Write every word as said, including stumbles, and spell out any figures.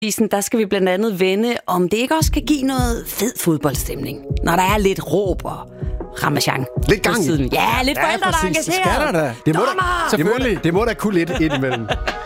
Isen, der skal vi blandt andet vende, om det ikke også kan give noget fed fodboldstemning, når der er lidt råb og ramachan. Lidt gang i. Ja, lidt forældre, der præcis. engagerer. Skal der da. Det må da, Dommer! det må, det må da kunne lidt indimellem.